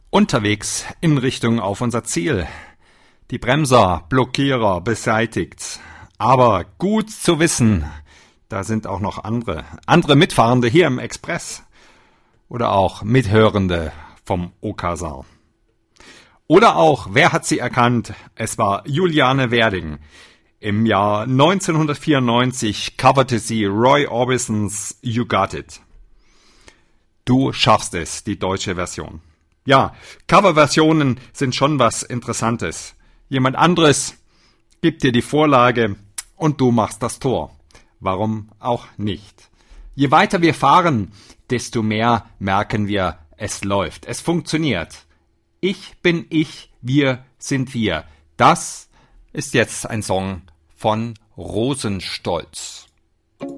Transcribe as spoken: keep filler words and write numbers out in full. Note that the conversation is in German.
Unterwegs in Richtung auf unser Ziel. Die Bremser, Blockierer beseitigt. Aber gut zu wissen, da sind auch noch andere. Andere Mitfahrende hier im Express. Oder auch Mithörende vom Okazal. Oder auch, wer hat sie erkannt? Es war Juliane Werding. Im Jahr neunzehnhundertvierundneunzig coverte sie Roy Orbisons You Got It. Du schaffst es, die deutsche Version. Ja, Coverversionen sind schon was Interessantes. Jemand anderes gibt dir die Vorlage und du machst das Tor. Warum auch nicht? Je weiter wir fahren, desto mehr merken wir, es läuft, es funktioniert. Ich bin ich, wir sind wir. Das ist jetzt ein Song von Rosenstolz.